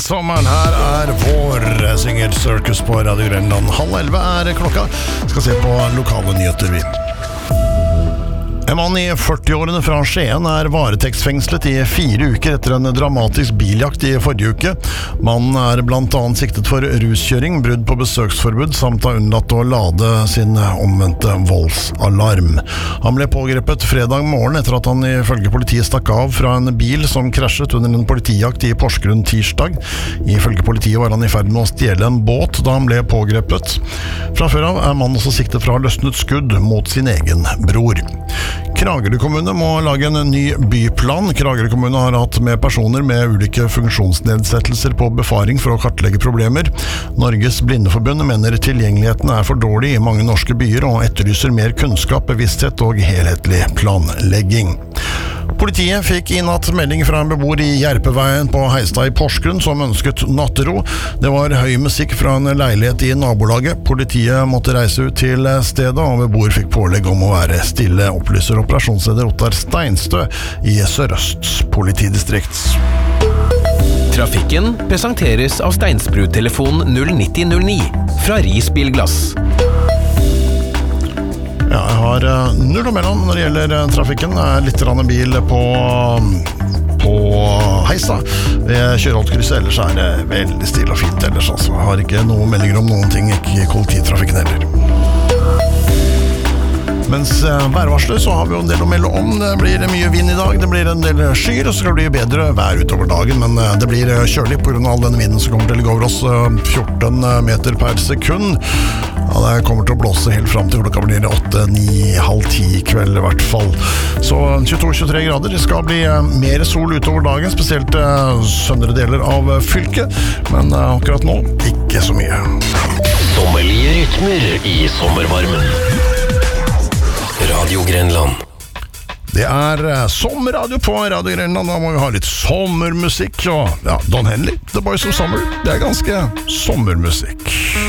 sommeren, her vår, synger Circus på Radio Grenland. 10:30 klokka. Skal se på lokale nyheter, vi. En mann i 40-årene fra Skien varetektsfengslet i 4 uker etter en dramatisk biljakt i forrige uke. Mannen blant annet siktet for ruskjøring, brudd på besøksforbud, samt har unnlatt å lade sin omvendte voldsalarm. Han ble pågrepet fredag morgen etter at han ifølge politiet stakk av fra en bil som krasjet under en politijakt i Porsgrunn tirsdag. Ifølge politiet var han i ferd med å stjele en båt da han ble pågrepet. Fra før av mannen også siktet for å ha løsnet skudd mot sin egen bror. Kragerø kommune må lage en ny byplan. Kragerø kommune har hatt med personer med ulike funksjonsnedsettelser på befaring for å kartlegge problemer. Norges Blindeforbund mener tilgjengeligheten for dårlig i mange norske byer og etterlyser mer kunnskap, bevissthet og helhetlig planlegging. Politiet fikk i natt melding fra en beboer i Gjerpeveien på Heistad i Porsgrunn som ønsket nattero. Det var høy musikk fra en leilighet i nabolaget. Politiet måtte reise ut til stedet, og beboer fikk pålegg om å være stille, opplyser operasjonsleder Ottar Steinstø i Sør-Øst politidistrikt. Trafikken presenteres av Steinsbru-telefon 09009 fra Ris Bilglass. Ja, jeg har null og mellom når det gjelder trafikken. Litt bil på Heistad. Ved Kjørholtkrysset, ellers det veldig stille og fint ellers. Altså. Jeg har ikke noen meldinger om noen ting, ikke i kollektivtrafikken heller. Mens værvarsler så har vi jo en del å melde om. Det blir mye vind i dag, det blir en del skyer, og så skal det bli bedre vær utover dagen, men det blir kjølig på grunn av all denne vinden som kommer til å ligge over oss 14 meter per sekund. Ja, det kommer til å blåse helt frem til klokka blir 8, 9, halv 10 kveld i hvert fall. Så 22-23 grader, det skal bli mer sol utover dagen, spesielt søndre deler av fylket, men akkurat nå ikke så mye. Sommerlige rytmer i sommervarmen. Radio Grenland. Det sommerradio på Radio Grenland. Da må vi ha litt sommermusikk. Og ja, Don Henley, The Boys of Summer. Det ganske sommermusikk.